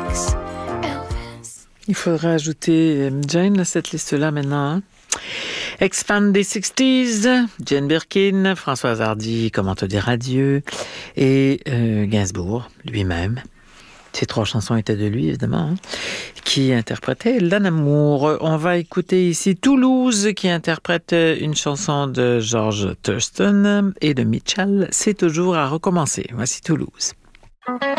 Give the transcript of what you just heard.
Il faudra ajouter Jane à cette liste-là maintenant. Hein? Expand des 60s, Jane Birkin, Françoise Hardy, Comment te dire adieu, et Gainsbourg lui-même. Ces 3 chansons étaient de lui, évidemment, hein, qui interprétait L'Amour. On va écouter ici Toulouse, qui interprète une chanson de George Thurston et de Mitchell. C'est toujours à recommencer. Voici Toulouse.